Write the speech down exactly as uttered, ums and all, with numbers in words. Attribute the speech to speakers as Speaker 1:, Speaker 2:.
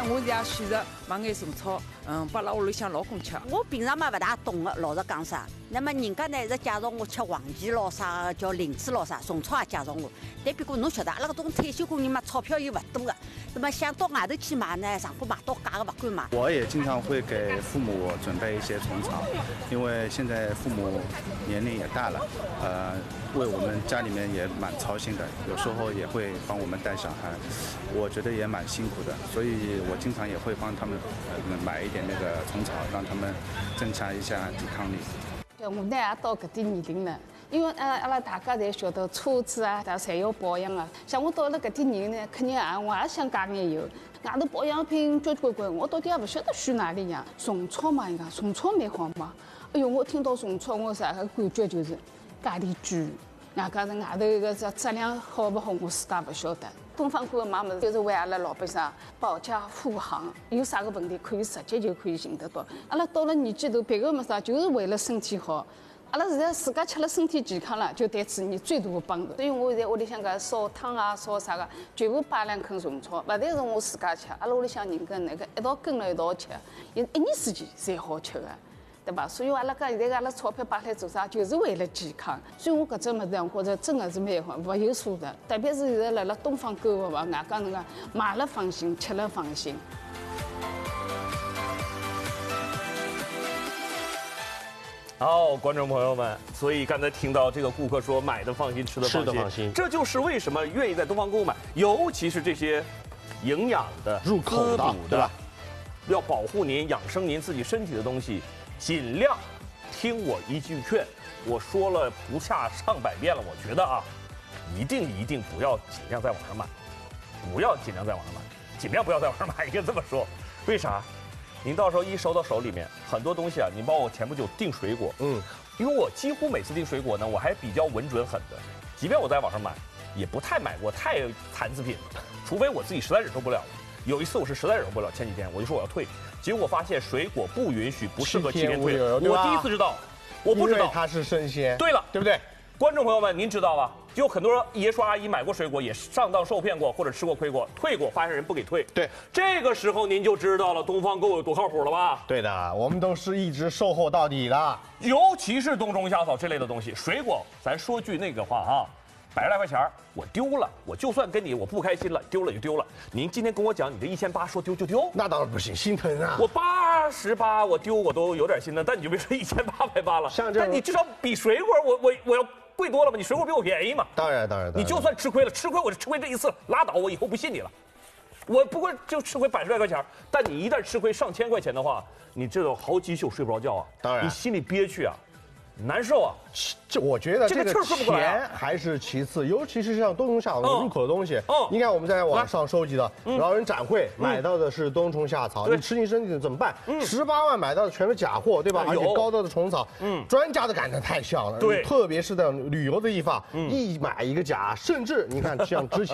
Speaker 1: 我也选择买眼虫草，嗯，拨辣屋里向老公吃。
Speaker 2: 我平常嘛勿大懂个，老实讲啥。那么人家呢一直介绍我吃黄芪咯啥，叫灵芝咯啥，虫草也介绍我。但不过侬晓得，阿拉搿种退休工人嘛，钞票又勿多个，那么想到外头去买呢，上过买到假个勿敢买。
Speaker 3: 我也经常会给父母准备一些虫草，因为现在父母年龄也大了，呃，为我们家里面也蛮操心的，有时候也会帮我们带小孩，我觉得也蛮辛苦的，所以我经常也会帮他们呃买一点那个虫草，让他们增强一下抵抗力。
Speaker 4: 我呢也到搿点年龄了，因为呃阿拉大家侪晓得车子啊，它侪要保养啊。像我到了搿点年龄呢，肯定也我也想加眼油。外头保养品交交关关，我到底也勿晓得选哪里样。虫草嘛，伊讲虫草蛮好嘛。哎哟，我听到虫草，我啥个感觉就是价钿贵。外加是外头个这质量好勿好，我自家勿晓得。东方馆买物事就是为阿拉老百姓保驾护航，有啥个问题可以直接就可以寻得到。阿拉到了年纪头，别个么啥，就是为了身体好。阿拉现在自家吃了身体健康了，就对自然最大的帮助。所以我现在屋里向搿烧汤啊、烧啥个，全部摆两坑虫草，勿但是我自家吃，阿拉屋里向人跟那个一道跟了一道吃，一一年四季侪好吃个。对吧？所以阿拉讲现在阿拉钞票摆来做啥，就是为了健康。所以我搿只物事，我觉着真的是蛮好，物有所值。特别是现在辣辣东方购物网，外加那个买了放心，吃了放心。
Speaker 5: 好，观众朋友们，所以刚才听到这个顾客说买的放心，吃的放心，
Speaker 6: 吃的放心，
Speaker 5: 这就是为什么愿意在东方购物买，尤其是这些营养的、
Speaker 6: 入口的，对吧？
Speaker 5: 要保护您、养生您自己身体的东西，尽量听我一句劝。我说了不下上百遍了，我觉得啊，一定一定不要尽量在网上买，不要尽量在网上买，尽量不要在网上买，应该这么说。为啥？您到时候一收到手里面，很多东西啊，你包括我前不久订水果，嗯，因为我几乎每次订水果呢，我还比较稳准狠的，即便我在网上买，也不太买过太残次品，除非我自己实在忍受不了了。有一次我是实在忍受不了，前几天我就说我要退，结果发现水果不允许，不适合七天退。我第一次知道，我不知道
Speaker 6: 它是生鲜。
Speaker 5: 对了，
Speaker 6: 对不对？
Speaker 5: 观众朋友们，您知道吧？就很多爷叔阿姨买过水果，也上当受骗过，或者吃过亏过，退过发现人不给退。
Speaker 6: 对，
Speaker 5: 这个时候您就知道了东方购物有多靠谱了吧？
Speaker 6: 对的，我们都是一直售后到底的。
Speaker 5: 尤其是冬虫夏草这类的东西，水果，咱说句那个话啊。百十来块钱我丢了，我就算跟你我不开心了，丢了就丢了。您今天跟我讲你这一千八说丢就丢，
Speaker 6: 那当然不行，心疼啊！
Speaker 5: 我八十八我丢我都有点心疼，但你就别说一千八百八了，
Speaker 6: 像这，
Speaker 5: 但你至少比水果我我我要贵多了吧？你水果比我便宜嘛？
Speaker 6: 当然当然，
Speaker 5: 你就算吃亏了，吃亏我就吃亏这一次，拉倒，我以后不信你了。我不过就吃亏百十来块钱，但你一旦吃亏上千块钱的话，你这种好几宿睡不着觉啊！
Speaker 6: 当然，
Speaker 5: 你心里憋屈啊。难受啊！
Speaker 6: 这我觉得这个钱
Speaker 5: 啊、
Speaker 6: 还是其次，尤其是像冬虫夏草入口的东西。
Speaker 5: 嗯，
Speaker 6: 你看我们在网上收集的老人展会买到的是冬虫夏草，
Speaker 5: 嗯、
Speaker 6: 你吃进身体怎么办？十八万买到的全是假货，对吧？而且高端的虫草，嗯，专家的感叹太像了。
Speaker 5: 对，
Speaker 6: 特别是在旅游的地方，一买一个假，甚至你看像之前。